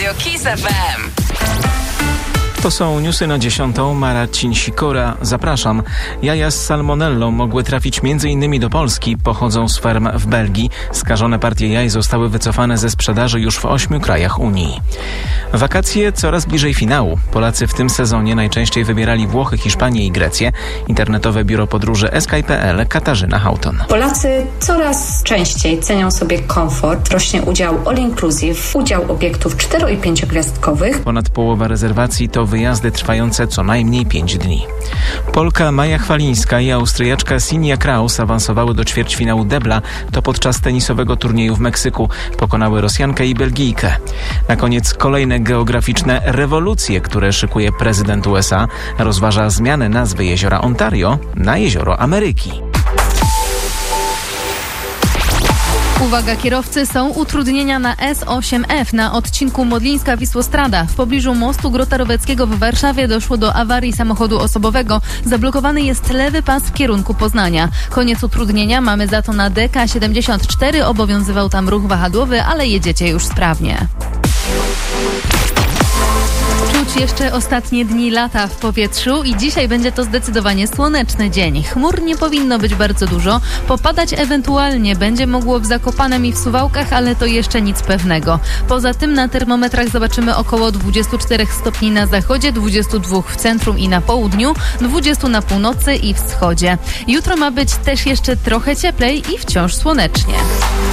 Radio Kiss FM. To są newsy na 10. Marcin Sikora. Zapraszam. Jaja z salmonellą mogły trafić m.in. do Polski. Pochodzą z ferm w Belgii. Skażone partie jaj zostały wycofane ze sprzedaży już w 8 krajach Unii. Wakacje coraz bliżej finału. Polacy w tym sezonie najczęściej wybierali Włochy, Hiszpanię i Grecję. Internetowe biuro podróży Sky.pl Katarzyna Houghton. Polacy coraz częściej cenią sobie komfort. Rośnie udział all inclusive, udział obiektów 4- i 5-gwiazdkowych. Ponad połowa rezerwacji to wyjazdy trwające co najmniej 5 dni. Polka Maja Chwalińska i Austriaczka Sinia Kraus awansowały do ćwierćfinału debla. To podczas tenisowego turnieju w Meksyku. Pokonały Rosjankę i Belgijkę. Na koniec kolejne geograficzne rewolucje, które szykuje prezydent USA. Rozważa zmianę nazwy jeziora Ontario na Jezioro Ameryki. Uwaga kierowcy, są utrudnienia na S8F na odcinku Modlińska-Wisłostrada. W pobliżu mostu Grota-Roweckiego w Warszawie doszło do awarii samochodu osobowego. Zablokowany jest lewy pas w kierunku Poznania. Koniec utrudnienia mamy za to na DK74. Obowiązywał tam ruch wahadłowy, ale jedziecie już sprawnie. Czuć jeszcze ostatnie dni lata w powietrzu i dzisiaj będzie to zdecydowanie słoneczny dzień. Chmur nie powinno być bardzo dużo. Popadać ewentualnie będzie mogło w Zakopanem i w Suwałkach, ale to jeszcze nic pewnego. Poza tym na termometrach zobaczymy około 24 stopni na zachodzie, 22 w centrum i na południu, 20 na północy i wschodzie. Jutro ma być też jeszcze trochę cieplej i wciąż słonecznie.